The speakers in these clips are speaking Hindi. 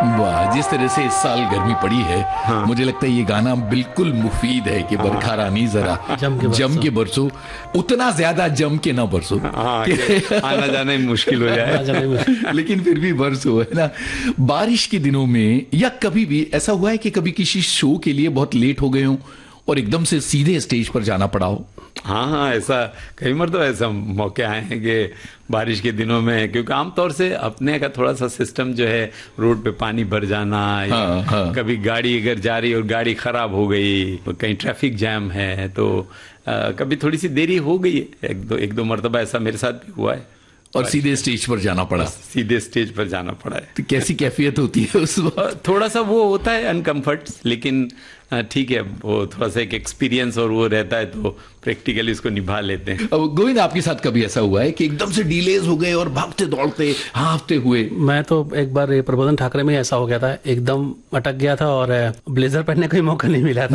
वाह, जिस तरह से इस साल गर्मी पड़ी है, हाँ। मुझे लगता है ये गाना बिल्कुल मुफीद है कि बरखा रानी जरा जम के बरसो, उतना ज्यादा जम के ना बरसो, आना जाना ही मुश्किल हो जाए लेकिन फिर भी बरसो, है ना। बारिश के दिनों में या कभी भी ऐसा हुआ है कि कभी किसी शो के लिए बहुत लेट हो गए हो और एकदम से सीधे स्टेज पर जाना पड़ा हो? हाँ, ऐसा कई मरतबा ऐसा मौके आए हैं कि बारिश के दिनों में, क्योंकि आमतौर से अपने का थोड़ा सा सिस्टम जो है, रोड पे पानी भर जाना, हाँ। कभी गाड़ी अगर जा रही और गाड़ी खराब हो गई, कहीं ट्रैफिक जैम है, तो कभी थोड़ी सी देरी हो गई है। एक दो मरतबा ऐसा मेरे साथ भी हुआ है और सीधे स्टेज पर जाना पड़ा। सीधे स्टेज पर जाना पड़ा है। तो कैसी कैफियत होती है उस वक्त? थोड़ा सा वो होता है अनकंफर्ट, लेकिन ठीक है, वो थोड़ा सा एक एक्सपीरियंस और वो रहता है, तो प्रैक्टिकली इसको निभा लेते हैं। अब गोविंद, आपके साथ कभी ऐसा हुआ है कि एकदम से डिलेज हो गए और भागते दौड़ते हाँफते हुए? मैं तो एक बार प्रबोधन ठाकरे में ऐसा हो गया था, एकदम अटक गया था और ब्लेजर पहनने का मौका नहीं मिला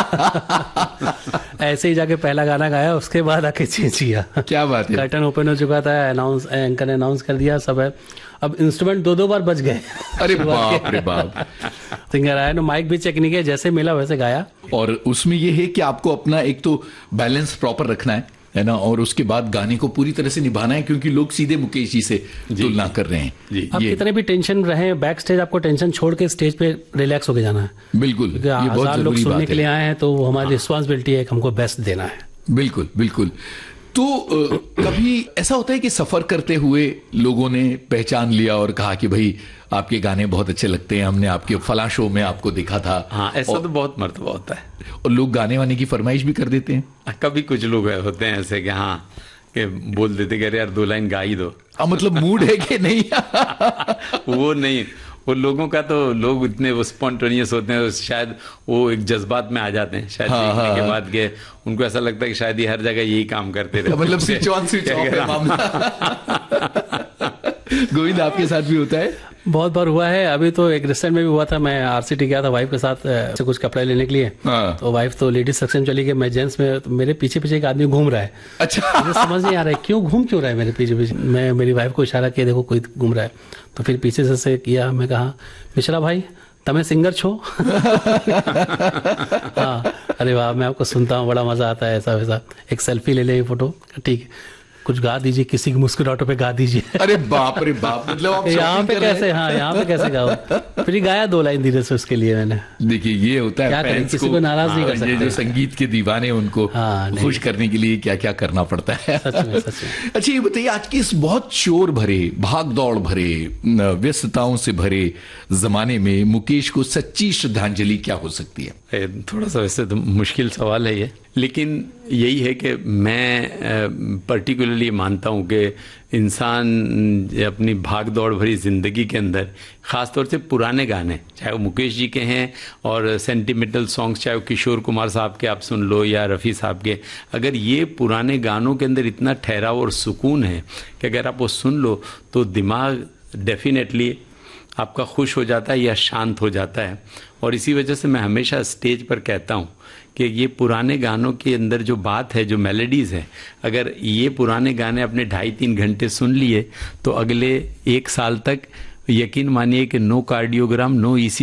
था ऐसे ही जाके पहला गाना गाया, उसके बाद आके चेंज किया। क्या बात है। कर्टन ओपन हो चुका था, एंकर ने अनाउंस कर दिया, सब है। अब इंस्ट्रूमेंट दो बार बज गए। अरे बाप रे बाप। सिंगर आया ना, माइक भी चेक नहीं किया, जैसे मिला वैसे गाया। और उसमें ये है कि आपको अपना एक तो बैलेंस प्रॉपर रखना है ना, और उसके बाद गाने को पूरी तरह से निभाना है, क्योंकि लोग सीधे मुकेश जी से तुलना कर रहे हैं। आप कितने भी टेंशन रहे बैक स्टेज, आपको टेंशन छोड़ के स्टेज पे रिलैक्स होके जाना है। बिल्कुल, ये बहुत लोग सुनने के लिए आए हैं, तो हमारी रिस्पॉन्सिबिलिटी है कि हमको बेस्ट देना है। बिल्कुल बिल्कुल। तो कभी ऐसा होता है कि सफर करते हुए लोगों ने पहचान लिया और कहा कि भाई आपके गाने बहुत अच्छे लगते हैं, हमने आपके फला शो में आपको देखा था? हाँ, ऐसा तो बहुत मर्तबा होता है। और लोग गाने वाने की फरमाइश भी कर देते हैं? कभी कुछ लोग होते हैं ऐसे कि हाँ, कि बोल देते कि यार 2 लाइन गा ही दो। मतलब मूड है कि नहीं? वो नहीं, वो लोगों का तो लोग इतने वो स्पॉन्टेनियस होते हैं, शायद वो एक जज्बात में आ जाते हैं शायद, देखने के बाद के उनको ऐसा लगता है कि शायद ये हर जगह यही काम करते रहे। मतलब स्विच ऑन स्विच ऑफ है मामला। गोविंद, आपके साथ भी होता है? बहुत बार हुआ है। अभी तो एक रिसेंट में भी हुआ था, मैं आरसीटी गया था वाइफ के साथ से कुछ कपड़े लेने के लिए। तो वाइफ तो लेडीज सेक्शन चली गई, मैं जेंट्स में, तो मेरे पीछे पीछे एक आदमी घूम रहा है। अच्छा। मुझे समझ नहीं आ रहा है क्यों घूम क्यों रहा है मेरे पीछे पीछे। मैं मेरी वाइफ को इशारा किया, देखो कोई घूम रहा है। तो फिर पीछे से किया, मैं कहा मिश्रा भाई तमें सिंगर छो? हाँ, अरे वाह, मैं आपको सुनता हूँ, बड़ा मजा आता है, ऐसा वैसा, एक सेल्फी ले ले, फोटो, ठीक है, कुछ गा दीजिए, किसी की मुस्कुराहटों पे गा दीजिए। अरे बाप रे बाप, मतलब आप यहाँ पे कैसे, हाँ यहाँ पे कैसे गाओ? फिर गाया 2 लाइन धीरे से उसके लिए मैंने। देखिए ये होता है, फैंस किसी को नाराज नहीं कर सकते। ये जो संगीत के दीवाने उनको खुश करने के लिए क्या क्या करना पड़ता है। सच में, सच में। अच्छा, ये बताइए, आज के इस बहुत शोर भरे, भाग दौड़ भरे, व्यस्तताओं से भरे जमाने में मुकेश को सच्ची श्रद्धांजलि क्या हो सकती है? थोड़ा सा वैसे तो मुश्किल सवाल है ये, लेकिन यही है कि मैं पर्टिकुलरली मानता हूँ कि इंसान अपनी भाग दौड़ भरी ज़िंदगी के अंदर, ख़ास तौर से पुराने गाने, चाहे वो मुकेश जी के हैं और सेंटिमेंटल सॉन्ग्स, चाहे वो किशोर कुमार साहब के आप सुन लो या रफ़ी साहब के, अगर ये पुराने गानों के अंदर इतना ठहराव और सुकून है कि अगर आप वो सुन लो तो दिमाग डेफिनेटली आपका खुश हो जाता है या शांत हो जाता है। और इसी वजह से मैं हमेशा स्टेज पर कहता हूँ कि ये पुराने गानों के अंदर जो बात है, जो मेलोडीज़ है, अगर ये पुराने गाने अपने 2.5-3 घंटे सुन लिए तो अगले 1 साल तक यकीन मानिए कि नो कार्डियोग्राम, नो ECG